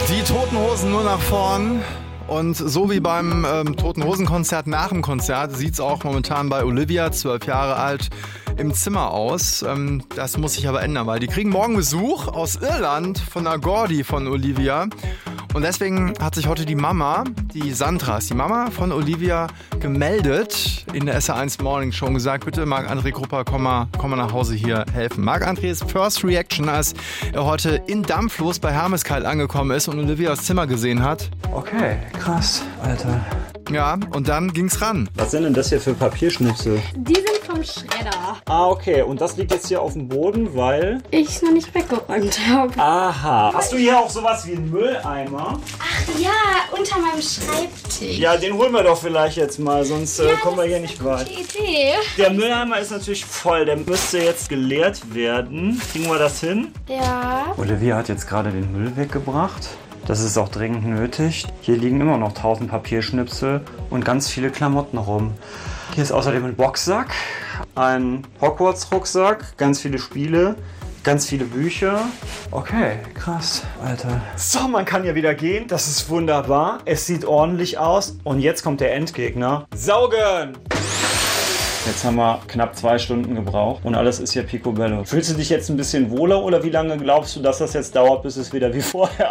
Die Toten Hosen nur nach vorn. Und so wie beim Toten Hosen Konzert nach dem Konzert sieht es auch momentan bei Olivia, 12 Jahre alt, im Zimmer aus. Das muss sich aber ändern, weil die kriegen morgen Besuch aus Irland von der Gordy von Olivia. Und deswegen hat sich heute die Mama, die Sandra, ist die Mama von Olivia, gemeldet in der SR1 Morning Show und gesagt, bitte Marc-André Krupper, komm mal nach Hause hier helfen. Marc-Andrés First Reaction, als er heute in Dampflos bei Hermeskeil angekommen ist und Olivias Zimmer gesehen hat. Okay, krass, Alter. Ja, und dann ging's ran. Was sind denn das hier für Papierschnipsel? Die sind vom Schredder. Ah, okay. Und das liegt jetzt hier auf dem Boden, weil... Ich es noch nicht weggeräumt habe. Aha. Hast du hier auch sowas wie einen Mülleimer? Ach ja, unter meinem Schreibtisch. Ja, den holen wir doch vielleicht jetzt mal, sonst kommen wir hier nicht weit. Gute Idee. Der Mülleimer ist natürlich voll. Der müsste jetzt geleert werden. Kriegen wir das hin? Ja. Olivia hat jetzt gerade den Müll weggebracht. Das ist auch dringend nötig. Hier liegen immer noch 1000 Papierschnipsel und ganz viele Klamotten rum. Hier ist außerdem ein Boxsack, ein Hogwarts-Rucksack, ganz viele Spiele, ganz viele Bücher. Okay, krass, Alter. So, man kann ja wieder gehen. Das ist wunderbar. Es sieht ordentlich aus. Und jetzt kommt der Endgegner. Saugen! Jetzt haben wir knapp 2 Stunden gebraucht und alles ist hier picobello. Fühlst du dich jetzt ein bisschen wohler oder wie lange glaubst du, dass das jetzt dauert, bis es wieder wie vorher